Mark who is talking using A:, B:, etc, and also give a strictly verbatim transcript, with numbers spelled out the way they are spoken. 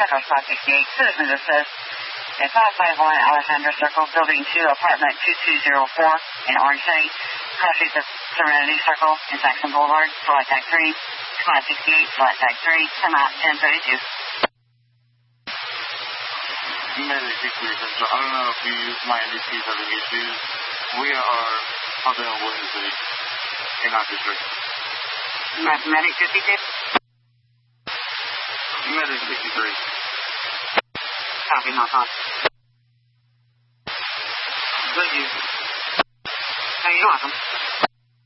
A: Central Spot sixty-eight, Citizens Assist. At five five one Alexandra Circle, Building two, Apartment two two zero four in Orange City. Cross streets of Serenity Circle in Saxon Boulevard, flight tag three. Spot sixty-eight, flight tag three. Come out ten thirty-two.
B: Medic sixty-three, Central. I don't know if you my N D C is having issues. We are something on William City in our district.
A: Medic fifty-two?
B: Medic sixty-three.
A: Copy, no call.
B: Thank you.
A: Hey, you're welcome.